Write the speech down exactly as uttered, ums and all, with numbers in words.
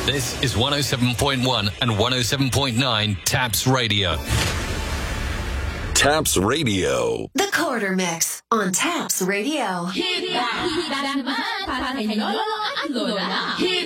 This is one oh seven point one and one oh seven point nine Taps Radio. Taps Radio. The Quarter Mix on Taps Radio. Hit that, hit that naman para kay Lolo at Lola. Hit